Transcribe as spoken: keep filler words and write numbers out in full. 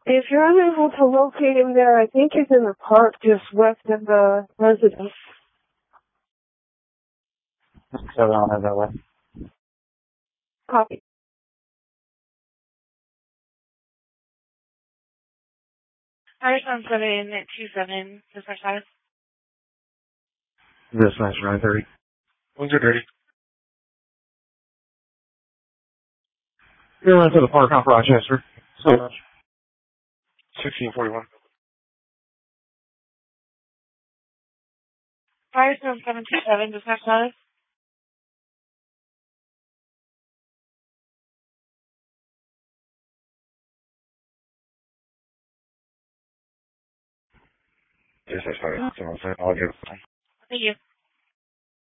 If you're unable to locate him there, I think he's in the park just west of the residence. So on over that way. Copy. Hi, seven seven two seven. Dispatch five. Dispatch nine thirty. Wings are dirty. You're running to the park off Rochester. So much. sixteen forty-one. Hi, seven seven two seven. Dispatch five. Dispatch five. I'll give it. Thank you.